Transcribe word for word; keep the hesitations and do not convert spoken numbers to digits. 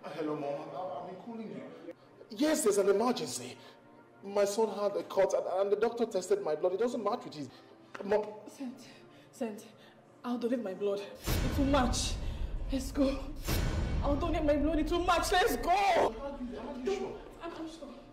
Hello, Mom. I've been calling you. Yes, there's an emergency. My son had a cut and, and the doctor tested my blood. It doesn't match with his... Mom... Sent. Sent. I'll donate my blood. It will match. Let's go. I'll donate my blood. It will match. Let's go. How are you, how are you sure? I'm, I'm sure.